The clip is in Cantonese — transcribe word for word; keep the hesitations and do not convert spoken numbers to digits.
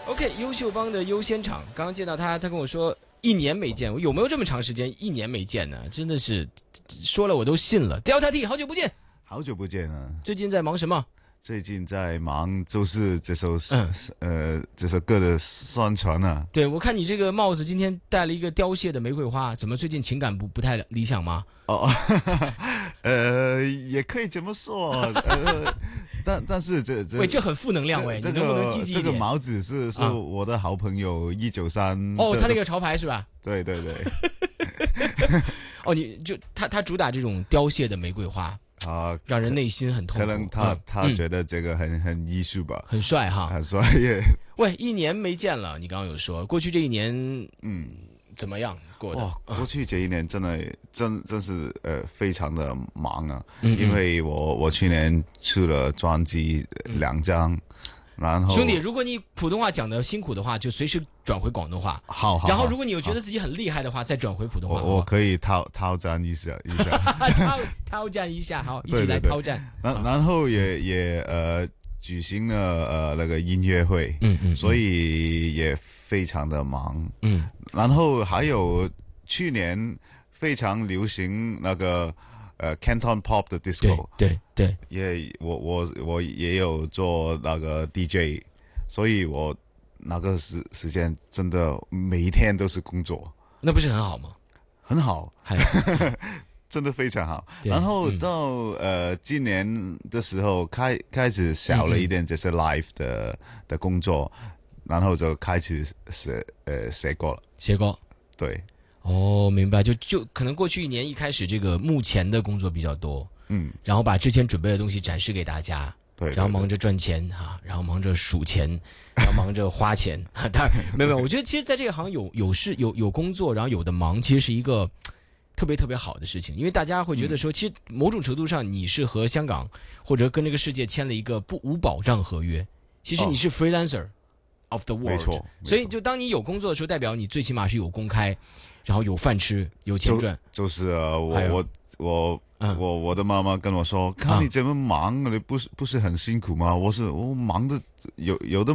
OK， 优秀帮的优先场，刚刚见到他，他跟我说一年没见，我有没有这么长时间一年没见呢？真的是说了我都信了。Delta T， 好久不见， 好久不见了。 最近在忙什么？ 最近在忙就是这首、 嗯、 呃这首歌的宣传啊。 对，我看你这个帽子今天戴了一个凋谢的玫瑰花，怎么最近情感不不太理想吗？ 哦，呃，也可以这么说，呃，但但是这这喂，这很负能量喂， 这你能不能积极一点？ 这个帽子是是我的好朋友一九三哦，他那个潮牌是吧？ 对对对。 哦，你就他他主打这种凋谢的玫瑰花。啊，让人内心很痛苦。 可能他、嗯、他觉得这个很、嗯、很艺术吧， 很帅哈， 很帅耶。 喂，一年没见了，你刚刚有说过去这一年，嗯，怎么样过的？ 哇，过去这一年真的真真是呃非常的忙啊， 嗯嗯因为我我去年出了专辑两张。嗯然后兄弟，如果你普通话讲的辛苦的话，就随时转回广东话。 好，好。 然后，如果你有觉得自己很厉害的话，再转回普通话。 我我可以掏掏战一下一下， 掏掏战一下，好，一起来掏战。 然然后也也呃举行了呃那个音乐会， 嗯嗯， 所以也非常的忙。 嗯， 然后还有去年非常流行那个。呃 ，Canton Pop 的 disco， 对对对， 也我我我也有做那个 D J， 所以我那个时时间真的每一天都是工作， 那不是很好吗？ 很好， 还真的非常好。然后到、嗯、呃今年的时候开开始小了一点，就是 live 的、嗯、的工作，然后就开始写呃写歌了， 写歌， 对。 哦，明白，就就可能过去一年一开始这个目前的工作比较多， 嗯， 然后把之前准备的东西展示给大家， 对， 然后忙着赚钱哈，然后忙着数钱，然后忙着花钱，当然没有没有，我觉得其实在这个行有有事有有工作，然后有的忙，其实是一个特别特别好的事情，因为大家会觉得说，嗯、其实某种程度上你是和香港或者跟这个世界签了一个不无保障合约，其实你是 freelancer、oh, of the world， 没错， 所以就当你有工作的时候，代表你最起码是有公开。然后有饭吃，有钱赚， 就、就是啊，我我我、嗯、我我的妈妈跟我说，看你这么忙，你不是不是很辛苦吗？我是我忙的有有的。